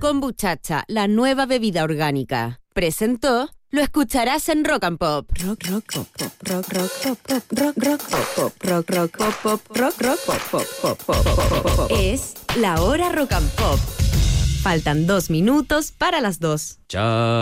Kombuchacha, la nueva bebida orgánica. Presentó, lo escucharás en Rock and Pop. Rock, rock, pop, pop, rock, rock, pop, pop, rock, rock, pop, pop, rock, rock, pop, pop, rock, rock, pop, pop, pop, pop, pop, pop. Es la hora Rock and Pop. Faltan 2 minutos para las 2. Chao.